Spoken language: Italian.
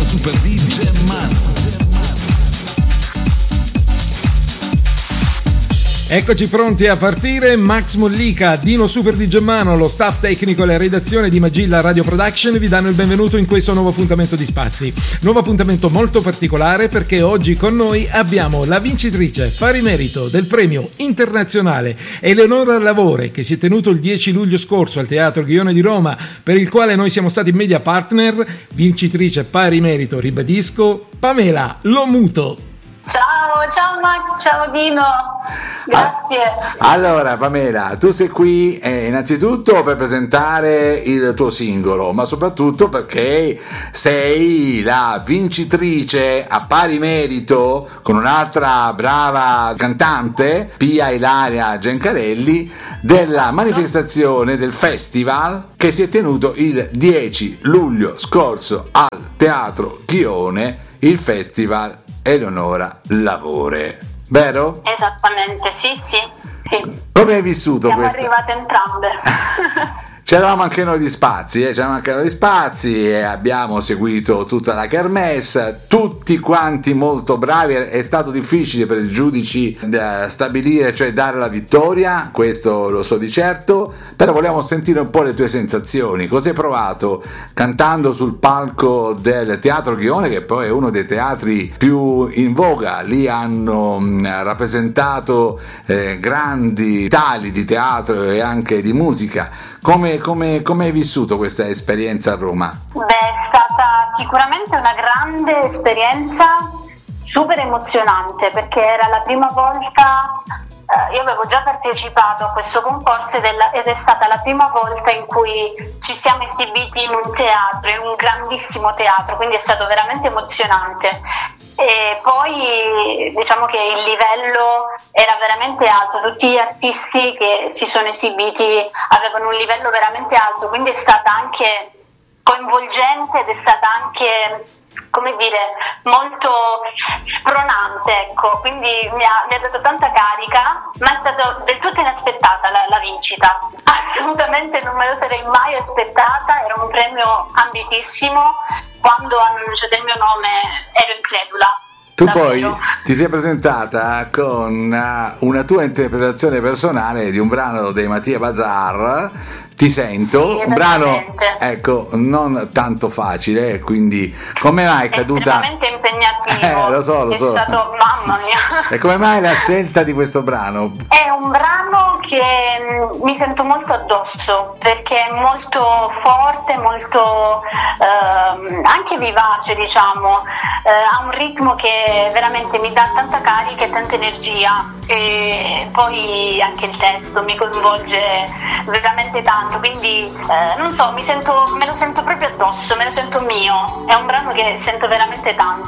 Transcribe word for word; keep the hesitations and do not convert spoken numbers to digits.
Dino Super D J Mano. Eccoci pronti a partire. Max Mollica, Dino Super di Germano, lo staff tecnico e la redazione di Magilla Radio Production vi danno il benvenuto in questo nuovo appuntamento di Spazi. Nuovo appuntamento molto particolare perché oggi con noi abbiamo la vincitrice pari merito del premio internazionale Eleonora Lavore, che si è tenuto il dieci luglio scorso al Teatro Ghione di Roma, per il quale noi siamo stati media partner. Vincitrice pari merito, ribadisco, Pamela Lomuto. Ciao, ciao Max, ciao Dino, grazie. Allora Pamela, tu sei qui eh, innanzitutto per presentare il tuo singolo, ma soprattutto perché sei la vincitrice a pari merito con un'altra brava cantante, Pia Ilaria Gencarelli, della manifestazione del festival che si è tenuto il dieci luglio scorso al Teatro Ghione, il festival Eleonora Lavore, vero? Esattamente, sì, sì, sì. Come hai vissuto Siamo questa? arrivate entrambe. C'eravamo anche noi di Spazi, eh? C'eravamo anche noi di Spazi e abbiamo seguito tutta la kermesse, tutti quanti molto bravi. È stato difficile per i giudici da stabilire, cioè dare la vittoria, questo lo so di certo, però volevamo sentire un po' le tue sensazioni. Cosa hai provato cantando sul palco del Teatro Ghione, che poi è uno dei teatri più in voga? Lì hanno mh, rappresentato eh, grandi tali di teatro e anche di musica. Come, come, come hai vissuto questa esperienza a Roma? Beh, è stata sicuramente una grande esperienza, super emozionante, perché era la prima volta, eh, io avevo già partecipato a questo concorso ed è, la, ed è stata la prima volta in cui ci siamo esibiti in un teatro, in un grandissimo teatro, quindi è stato veramente emozionante. E poi diciamo che il livello era veramente alto, tutti gli artisti che si sono esibiti avevano un livello veramente alto, quindi è stata anche coinvolgente ed è stata anche, come dire, molto spronante, ecco, quindi mi ha, mi ha dato tanta carica, ma è stata del tutto inaspettata la, la vincita, assolutamente non me lo sarei mai aspettata, era un premio ambitissimo. Quando hanno annunciato il mio nome ero incredula. Tu davvero. Poi ti sei presentata con una tua interpretazione personale di un brano dei Mattia Bazar, Ti sento, sì, un brano ecco non tanto facile, quindi come mai è caduta? Estremamente impegnativo. Eh, lo so, lo è so. Stato, mamma mia. E come mai la scelta di questo brano? È un brano che mh, mi sento molto addosso, perché è molto forte, molto ehm, anche vivace, diciamo, eh, ha un ritmo che veramente mi dà tanta carica e tanta energia, e poi anche il testo mi coinvolge veramente tanto, quindi eh, non so, mi sento, me lo sento proprio addosso, me lo sento mio, è un brano che sento veramente tanto.